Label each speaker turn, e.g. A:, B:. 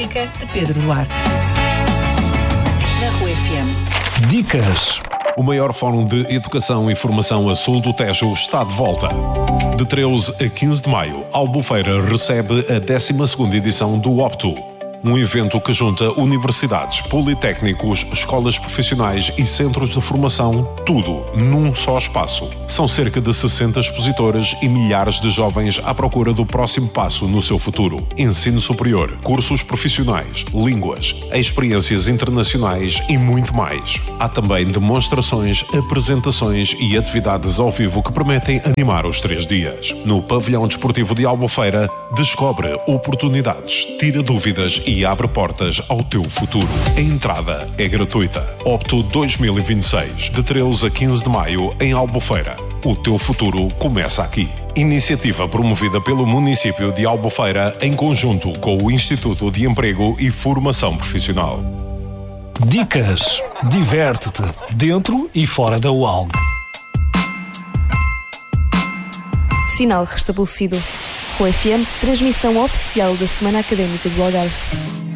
A: Pública de Pedro Duarte. Na Rua FM.
B: Dicas.
C: O maior fórum de educação e formação a sul do Tejo está de volta. De 13 a 15 de maio, Albufeira recebe a 12ª edição do Opto. Um evento que junta universidades, politécnicos, escolas profissionais e centros de formação, tudo num só espaço. São cerca de 60 expositores e milhares de jovens à procura do próximo passo no seu futuro. Ensino superior, cursos profissionais, línguas, experiências internacionais e muito mais. Há também demonstrações, apresentações e atividades ao vivo que prometem animar os 3 dias. No Pavilhão Desportivo de Albufeira, descobre oportunidades, tira dúvidas e abre portas ao teu futuro. A entrada é gratuita. Opto 2026, de 13 a 15 de maio, em Albufeira. O teu futuro começa aqui. Iniciativa promovida pelo município de Albufeira em conjunto com o Instituto de Emprego e Formação Profissional.
B: Dicas. Diverte-te, dentro e fora da UALG.
D: Sinal restabelecido. Rua FM, transmissão oficial da Semana Académica do Algarve.